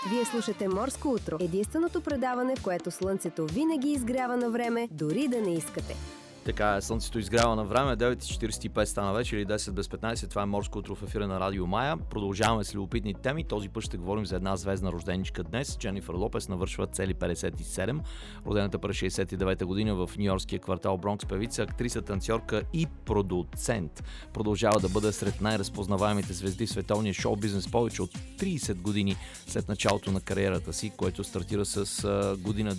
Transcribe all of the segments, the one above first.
Вие слушате Морско утро, единственото предаване, в което слънцето винаги изгрява на време, дори да не искате. Така е, слънцето изгрява на време, 9:45 стана вече или 10 без 15, това е Морско утро в ефира на Радио Мая. Продължаваме с любопитни теми, този път ще говорим за една звездна рожденичка днес. Дженифър Лопес навършва цели 57, родената през 69 година в нюйоркския квартал Бронкс, певица, актриса, танцорка и продуцент. Продължава да бъде сред най-разпознаваемите звезди в световния шоу-бизнес повече от 30 години след началото на кариерата си, което стартира с година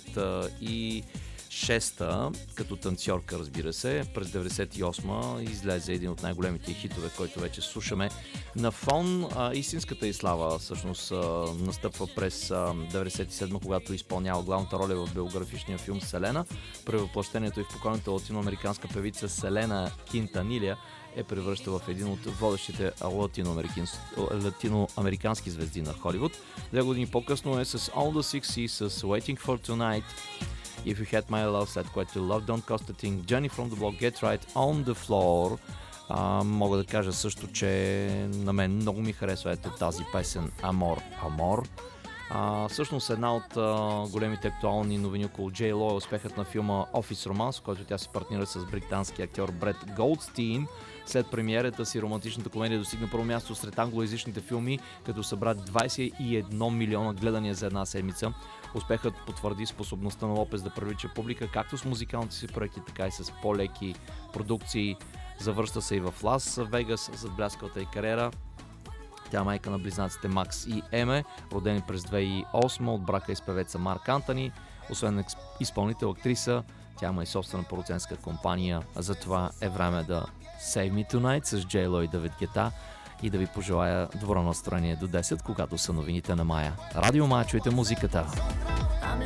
96-та, като танцорка, разбира се. През 98-та излезе един от най-големите хитове, който вече слушаме на фон. Истинската й слава всъщност настъпва през 97-та, когато изпълнява главната роля в биографичния филм Селена. Превъплъщението и в покойната латиноамериканска певица Селена Кинтанилия е превръща в един от водещите латиноамерикански звезди на Холивуд. 2 години по-късно е с All the 60 с Waiting for Tonight, If You Had My Love, след което Love Don't Cost a Thing, Johnny from the Block, Get Right, On the Floor. Мога да кажа също, че на мен много ми харесва тази песен Amor, Amor. Всъщност една от големите актуални новини около Джей Ло е успехът на филма Office Romance, в който тя се партнира с британски актьор Брет Голдстин. След премиерата си романтичната комедия достигна първо място сред англоязичните филми, като събра 21 милиона гледания за една седмица. Успехът потвърди способността на Лопес да привлича публика както с музикалните си проекти, така и с по-леки продукции. Завръща се и в Лас Вегас за бляскавата й кариера. Тя е майка на близнаците Макс и Еме, родени през 2008 от брака и с певеца Марк Антони. Освен изпълнител, актриса, тя има и собствена продуцентска компания. Затова е време да Save Me Tonight с J-Lo и Давид Гета и да ви пожелая добро настроение до 10, когато са новините на Мая. Радио Мая, чуйте музиката!